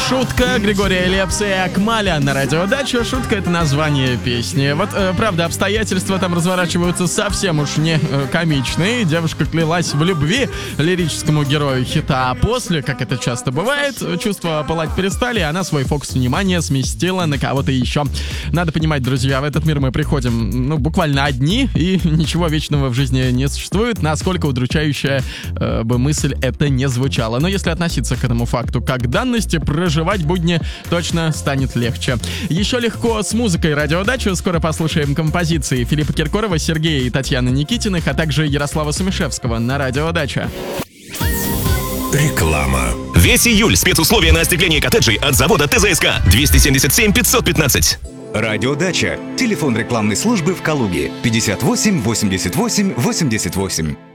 Шутка Григория Лепса и Акмаля на радиодаче. Шутка — это название песни. Вот, правда, обстоятельства там разворачиваются совсем уж не комичные. Девушка клялась в любви лирическому герою хита, а после, как это часто бывает, чувства пылать перестали, и она свой фокус внимания сместила на кого-то еще. Надо понимать, друзья, в этот мир мы приходим, буквально одни, и ничего вечного в жизни не существует, насколько удручающая бы мысль это не звучала. Но если относиться к этому факту как к данности, проживать будни точно станет легче. Еще легко с музыкой. Радиодачу скоро послушаем композиции Филиппа Киркорова, Сергея и Татьяны Никитиных, а также Ярослава Сумишевского на радиодаче. Реклама. Весь июль спецусловия на остекление коттеджей от завода ТЗСК 277 515. Радиодача. Телефон рекламной службы в Калуге 58 88 88.